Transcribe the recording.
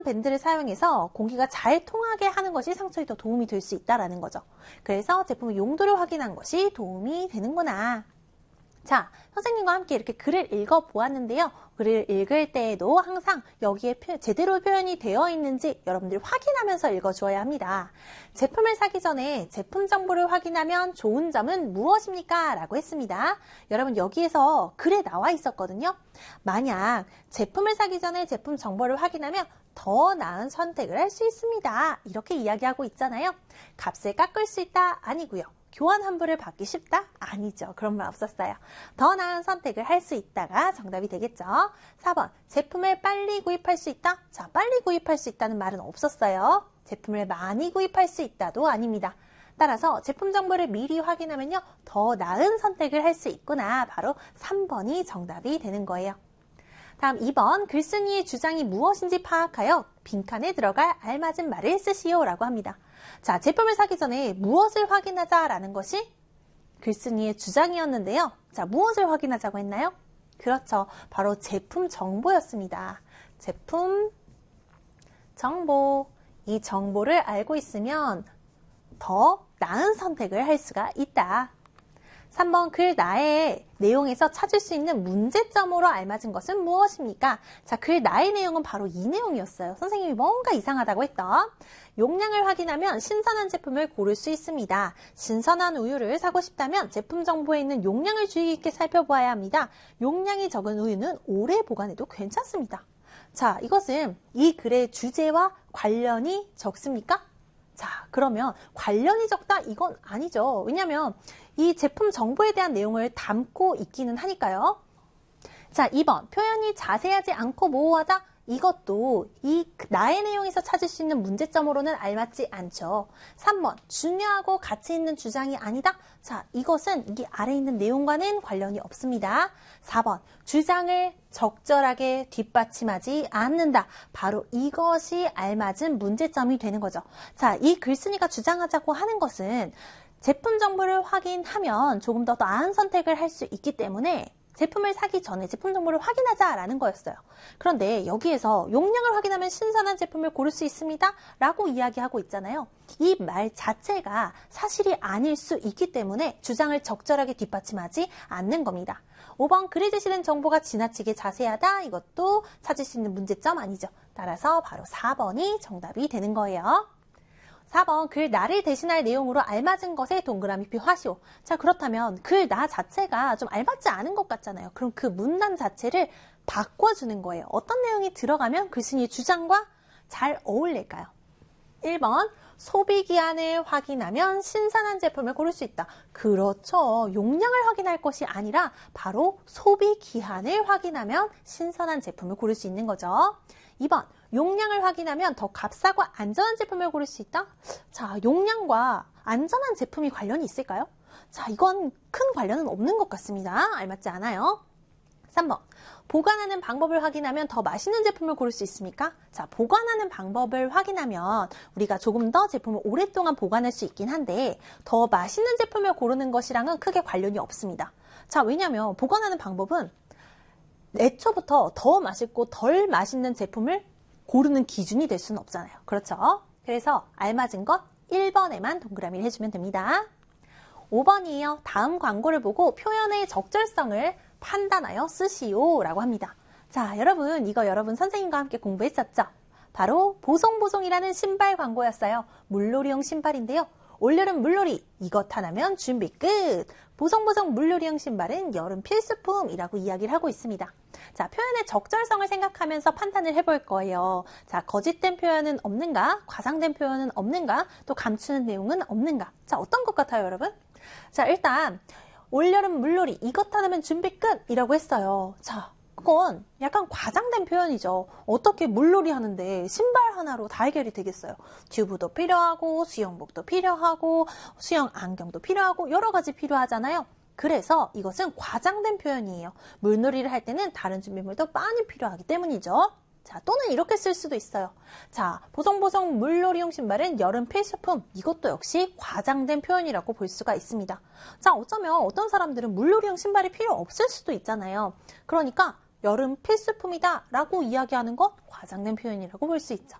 밴드를 사용해서 공기가 잘 통하게 하는 것이 상처에 더 도움이 될 수 있다는 거죠. 그래서 제품의 용도를 확인한 것이 도움이 되는구나. 자, 선생님과 함께 이렇게 글을 읽어보았는데요. 글을 읽을 때에도 항상 여기에 제대로 표현이 되어 있는지 여러분들이 확인하면서 읽어주어야 합니다. 제품을 사기 전에 제품 정보를 확인하면 좋은 점은 무엇입니까? 라고 했습니다. 여러분 여기에서 글에 나와 있었거든요. 만약 제품을 사기 전에 제품 정보를 확인하면 더 나은 선택을 할 수 있습니다. 이렇게 이야기하고 있잖아요. 값을 깎을 수 있다? 아니고요. 교환 환불을 받기 쉽다? 아니죠. 그런 말 없었어요. 더 나은 선택을 할 수 있다가 정답이 되겠죠. 4번, 제품을 빨리 구입할 수 있다? 자, 빨리 구입할 수 있다는 말은 없었어요. 제품을 많이 구입할 수 있다도 아닙니다. 따라서 제품 정보를 미리 확인하면요, 더 나은 선택을 할 수 있구나. 바로 3번이 정답이 되는 거예요. 다음 2번, 글쓴이의 주장이 무엇인지 파악하여 빈칸에 들어갈 알맞은 말을 쓰시오 라고 합니다. 자, 제품을 사기 전에 무엇을 확인하자라는 것이 글쓴이의 주장이었는데요. 자, 무엇을 확인하자고 했나요? 그렇죠. 바로 제품 정보였습니다. 제품 정보. 이 정보를 알고 있으면 더 나은 선택을 할 수가 있다. 3번, 글 나의 내용에서 찾을 수 있는 문제점으로 알맞은 것은 무엇입니까? 자, 글 나의 내용은 바로 이 내용이었어요. 선생님이 뭔가 이상하다고 했던. 용량을 확인하면 신선한 제품을 고를 수 있습니다. 신선한 우유를 사고 싶다면 제품 정보에 있는 용량을 주의 깊게 살펴보아야 합니다. 용량이 적은 우유는 오래 보관해도 괜찮습니다. 자, 이것은 이 글의 주제와 관련이 적습니까? 자, 그러면 관련이 적다? 이건 아니죠. 왜냐하면 이 제품 정보에 대한 내용을 담고 있기는 하니까요. 자, 2번, 표현이 자세하지 않고 모호하다? 이것도 이 나의 내용에서 찾을 수 있는 문제점으로는 알맞지 않죠. 3번, 중요하고 가치 있는 주장이 아니다? 자, 이것은 이 아래에 있는 내용과는 관련이 없습니다. 4번, 주장을 적절하게 뒷받침하지 않는다. 바로 이것이 알맞은 문제점이 되는 거죠. 자, 이 글쓴이가 주장하자고 하는 것은 제품 정보를 확인하면 조금 더 나은 선택을 할 수 있기 때문에 제품을 사기 전에 제품 정보를 확인하자라는 거였어요. 그런데 여기에서 용량을 확인하면 신선한 제품을 고를 수 있습니다. 라고 이야기하고 있잖아요. 이 말 자체가 사실이 아닐 수 있기 때문에 주장을 적절하게 뒷받침하지 않는 겁니다. 5번, 글에 제시된 정보가 지나치게 자세하다. 이것도 찾을 수 있는 문제점 아니죠. 따라서 바로 4번이 정답이 되는 거예요. 4번, 글 나를 대신할 내용으로 알맞은 것에 동그라미 표 하시오. 자, 그렇다면 글 나 자체가 좀 알맞지 않은 것 같잖아요. 그럼 그 문단 자체를 바꿔주는 거예요. 어떤 내용이 들어가면 글쓴이의 주장과 잘 어울릴까요? 1번, 소비기한을 확인하면 신선한 제품을 고를 수 있다. 그렇죠. 용량을 확인할 것이 아니라 바로 소비기한을 확인하면 신선한 제품을 고를 수 있는 거죠. 2번, 용량을 확인하면 더 값싸고 안전한 제품을 고를 수 있다? 자, 용량과 안전한 제품이 관련이 있을까요? 자, 이건 큰 관련은 없는 것 같습니다. 알맞지 않아요. 3번, 보관하는 방법을 확인하면 더 맛있는 제품을 고를 수 있습니까? 자, 보관하는 방법을 확인하면 우리가 조금 더 제품을 오랫동안 보관할 수 있긴 한데 더 맛있는 제품을 고르는 것이랑은 크게 관련이 없습니다. 자, 왜냐하면 보관하는 방법은 애초부터 더 맛있고 덜 맛있는 제품을 고르는 기준이 될 수는 없잖아요. 그렇죠? 그래서 알맞은 것 1번에만 동그라미를 해주면 됩니다. 5번이에요. 다음 광고를 보고 표현의 적절성을 판단하여 쓰시오 라고 합니다. 자, 여러분 이거 여러분 선생님과 함께 공부했었죠? 바로 보송보송이라는 신발 광고였어요. 물놀이용 신발인데요. 올여름 물놀이 이것 하나면 준비 끝! 보송보송 물놀이용 신발은 여름 필수품이라고 이야기를 하고 있습니다. 자, 표현의 적절성을 생각하면서 판단을 해볼 거예요. 자, 거짓된 표현은 없는가? 과장된 표현은 없는가? 또 감추는 내용은 없는가? 자, 어떤 것 같아요, 여러분? 자, 일단 올여름 물놀이 이것 하나면 준비 끝! 이라고 했어요. 자, 그건 약간 과장된 표현이죠. 어떻게 물놀이 하는데 신발 하나로 다 해결이 되겠어요. 튜브도 필요하고 수영복도 필요하고 수영 안경도 필요하고 여러 가지 필요하잖아요. 그래서 이것은 과장된 표현이에요. 물놀이를 할 때는 다른 준비물도 많이 필요하기 때문이죠. 자, 또는 이렇게 쓸 수도 있어요. 자, 보송보송 물놀이용 신발은 여름 필수품. 이것도 역시 과장된 표현이라고 볼 수가 있습니다. 자, 어쩌면 어떤 사람들은 물놀이용 신발이 필요 없을 수도 있잖아요. 그러니까 여름 필수품이다 라고 이야기하는 건 과장된 표현이라고 볼 수 있죠.